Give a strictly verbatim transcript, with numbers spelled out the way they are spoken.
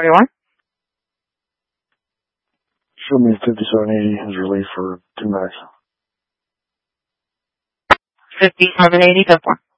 thirty-one. Show me fifty-seven eighty as relief for two max. fifty-seven eighty, good one.